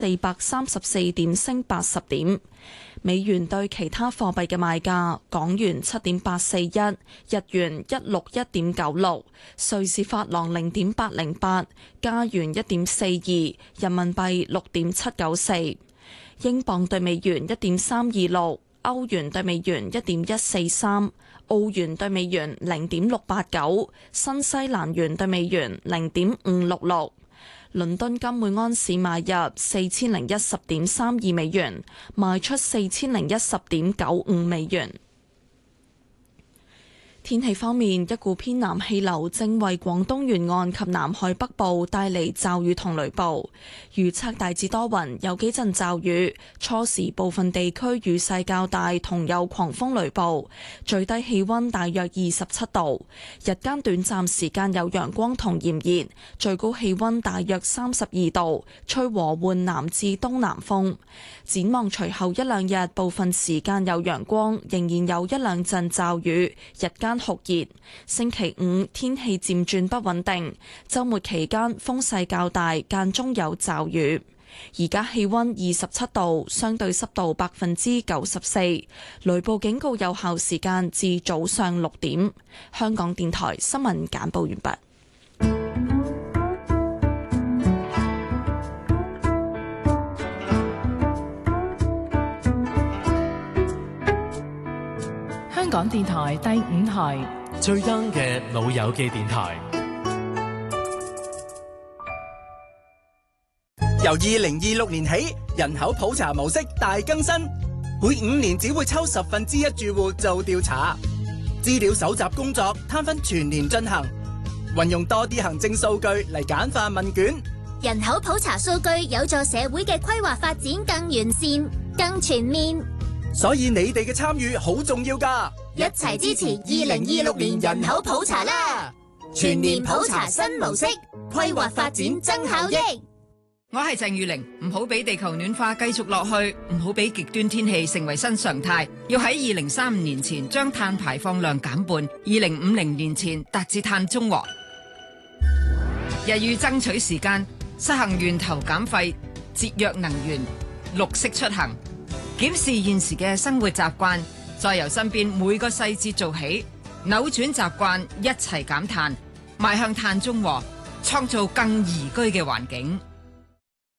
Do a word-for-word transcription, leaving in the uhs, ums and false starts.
四百三十四點，升八十點。美元對其他貨幣嘅賣價：港元七點八四一，日元一六一點九六，瑞士法郎零點八零八，加元一點四二，人民幣六點七九四，英鎊對美元一點三二六，歐元對美元一點一四三，澳元對美元零點六八九，新西蘭元對美元零點五六六。倫敦金每安士買入四千零一十點三二美元，賣出四千零一十點九五美元。天氣方面，一股偏南氣流正為廣東沿岸及南海北部帶嚟驟雨同雷暴，預測大致多雲，有幾陣驟雨，初時部分地區雨勢較大，同有狂風雷暴，最低氣溫大約二十七度，日間短暫時間有陽光同炎熱，最高氣溫大約三十二度，吹和緩南至東南風。展望隨後一兩日，部分時間有陽光，仍然有一兩陣驟雨，日間酷熱。星期五天氣漸轉不穩定，周末期間風勢較大，間中有驟雨。而家氣溫二十七度，相對濕度百分之九十四，雷暴警告有效時間至早上六點。香港電台新聞簡報完畢。 香港電台第五台最 young 嘅老友記電台， 由二零二六年起，人口普查模式大更新，每五年只會抽十分之一住戶做調查，資料搜集工作攤分全年進行，運用多啲行政數據嚟簡化問卷。 人口普查數據有助社會嘅規劃發展更完善、更全面。 所以你哋嘅參與好重要㗎， 一齊支持二零二六年人口普查啦！全年普查新模式，規劃發展增效益。 我係鄭裕玲，唔好俾地球暖化繼續落去，唔好俾極端天氣成為新常態，要喺二零三五年前將碳排放量減半，二零五零年前達至碳中和。日欲爭取時間，實行源頭減廢、節約能源、綠色出行。檢視現時嘅生活習慣，再由身邊每個細節做起，扭轉習慣，一齊減碳，邁向碳中和，創造更宜居嘅環境。